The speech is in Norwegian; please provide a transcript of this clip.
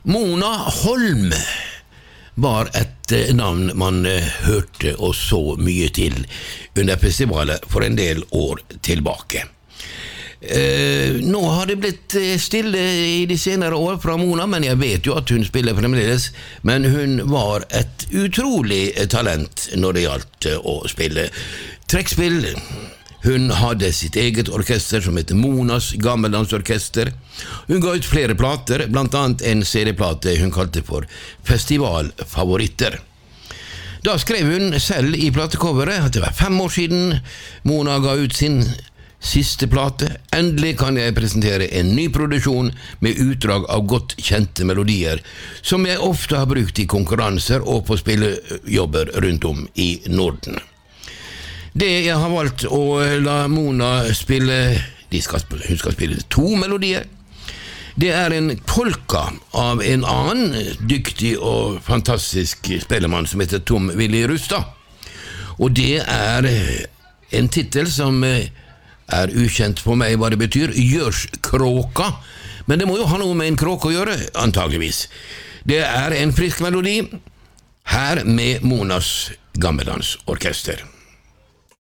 Mona Holm var et navn man hørte og så mye til under festivalet for en del år tilbake. Nå har det blitt stille i de senere år fra Mona, men jeg vet jo at hun spiller fremdeles, men hun var et utrolig talent når det gjaldt å spille trekkspill. Hun hadde sitt eget orkester som heter Monas Gammeldansorkester. Hun ga ut flere plater, blant annet en CD-plate hun kalte for Festivalfavoritter. Da skrev hun selv i platecoveret at det var 5 år siden Mona ga ut sin siste plate. Endelig kan jeg presentere en ny produksjon med utdrag av godt kjente melodier, som jeg ofte har brukt i konkurranser og på spillejobber rundt om i Norden. Det jeg har valgt å la Mona spille, hun skal spille 2 melodier. Det er en polka av en annen dyktig og fantastisk spillemann som heter Tom Willy Rustad. Og det er en titel som er ukjent for meg hva det betyr, Gjørskråka, men det må jo ha noe med en kråke å gjøre, antageligvis. Det er en frisk melodi, her med Monas Gammeldansorkester.